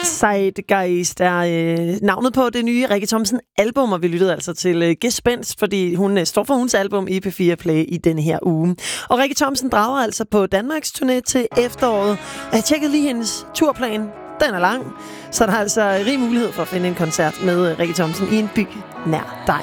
Zeitgeist er navnet på det nye Rikke Thomsen album, og vi lyttede altså til Gespenst, fordi hun står for hendes album i P4 Play i denne her uge. Og Rikke Thomsen drager altså på Danmarks turné til efteråret. Jeg tjekkede lige hendes turplan. Den er lang, så der er altså rig mulighed for at finde en koncert med Rikke Thomsen i en by nær dig.